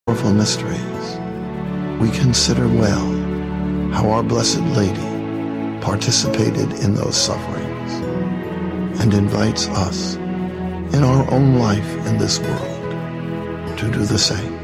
powerful mysteries, we consider well how our Blessed Lady participated in those sufferings and invites us in our own life in this world to do the same.